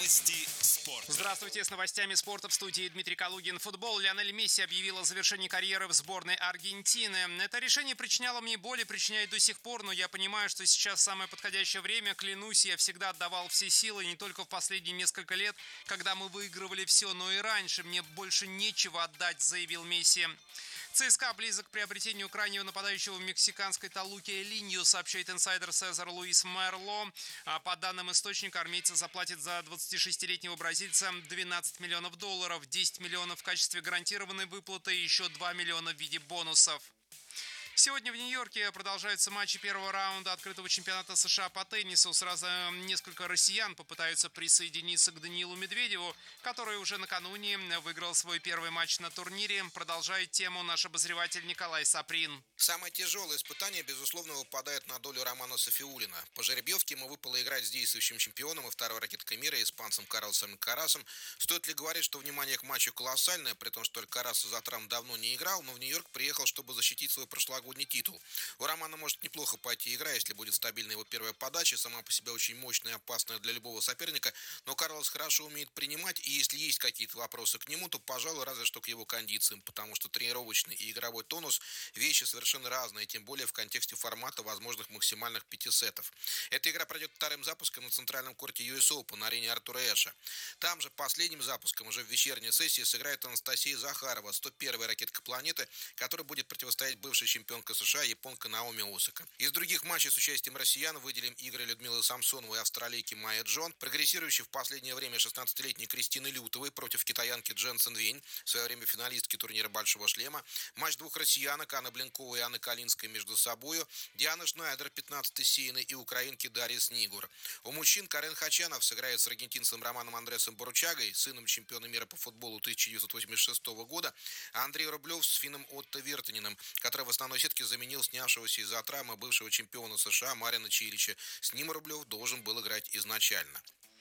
Новости спорта. Здравствуйте, с новостями спорта в студии Дмитрий Калугин. Футбол. Лионель Месси объявил о завершении карьеры в сборной Аргентины. Это решение причиняло мне боль и причиняет до сих пор, но я понимаю, что сейчас самое подходящее время. Клянусь, я всегда отдавал все силы, не только в последние несколько лет, когда мы выигрывали все, но и раньше. Мне больше нечего отдать, заявил Месси. ЦСКА близок к приобретению крайнего нападающего в мексиканской Толуке Элинью, сообщает инсайдер Сезар Луис Мерло. По данным источника, армейцы заплатят за 26-летнего бразильца $12 миллионов, 10 миллионов в качестве гарантированной выплаты и еще 2 миллиона в виде бонусов. Сегодня в Нью-Йорке продолжаются матчи первого раунда открытого чемпионата США по теннису. Сразу несколько россиян попытаются присоединиться к Даниилу Медведеву, который уже накануне выиграл свой первый матч на турнире. Продолжает тему наш обозреватель Николай Саприн. Самое тяжелое испытание, безусловно, выпадает на долю Романа Софиуллина. По жеребьевке ему выпало играть с действующим чемпионом и второй ракеткой мира, испанцем Карлосом Алькарасом. Стоит ли говорить, что внимание к матчу колоссальное, при том, что Алькарас из-за травм давно не играл, но в Нью-Йорк приехал, чтобы защитить свой прошлогодний титул. У Романа может неплохо пойти игра, если будет стабильна его первая подача, сама по себе очень мощная и опасная для любого соперника, но Карлос хорошо умеет принимать, и если есть какие-то вопросы к нему, то, пожалуй, разве что к его кондициям, потому что тренировочный и игровой тонус – вещи совершенно разные, тем более в контексте формата возможных максимальных 5 сетов. Эта игра пройдет вторым запуском на центральном корте US Open на арене Артура Эша. Там же последним запуском уже в вечерней сессии сыграет Анастасия Захарова, 101-я ракетка планеты, которая будет противостоять бывшей чемпионке США японка Наоми Осака. Из других матчей с участием россиян выделим игры Людмилы Самсоновой и австралийки Майя Джон, прогрессирующей в последнее время 16-летней Кристины Лютовой против китаянки Дженсен Вень, в свое время финалистки турнира Большого шлема, матч двух россиянок Анны Блинковой и Анны Калинской между собою, Диана Шнайдер, 15-й сеянной, и украинки Дарья Снигур. У мужчин Карен Хачанов сыграет с аргентинцем Романом Андресом Боручагой, сыном чемпиона мира по футболу 1986 года, а Андрей Рублев с финном Отто Виртаниным, который в основной сетке заменил снявшегося из-за травмы бывшего чемпиона США Марина Чилича. С ним Рублев должен был играть изначально.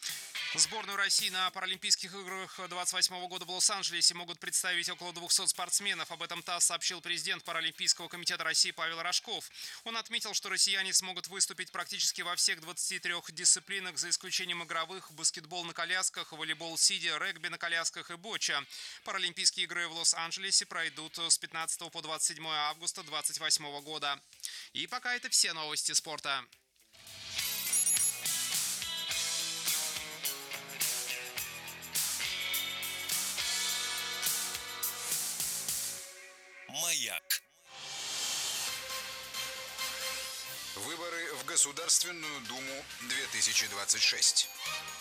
Сборную России на Паралимпийских играх 28 года в Лос-Анджелесе могут представить около 200 спортсменов. Об этом ТАСС сообщил президент Паралимпийского комитета России Павел Рожков. Он отметил, что россияне смогут выступить практически во всех 23 дисциплинах, за исключением игровых: баскетбол на колясках, волейбол сидя, регби на колясках и боча. Паралимпийские игры в Лос-Анджелесе пройдут с 15 по 27 августа 2028 года. И пока это все новости спорта. Маяк. Выборы в Государственную Думу 2026.